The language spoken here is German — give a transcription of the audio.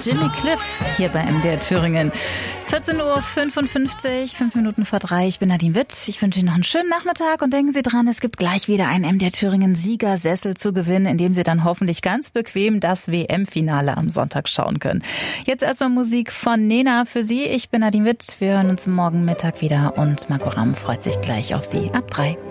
Jimmy Cliff hier bei MDR Thüringen. 14:55 Uhr, 5 Minuten vor 3. Ich bin Nadine Witt. Ich wünsche Ihnen noch einen schönen Nachmittag und denken Sie dran, es gibt gleich wieder einen MDR Thüringen Siegersessel zu gewinnen, in dem Sie dann hoffentlich ganz bequem das WM-Finale am Sonntag schauen können. Jetzt erstmal Musik von Nena für Sie. Ich bin Nadine Witt. Wir hören uns morgen Mittag wieder und Marco Ramm freut sich gleich auf Sie ab 3.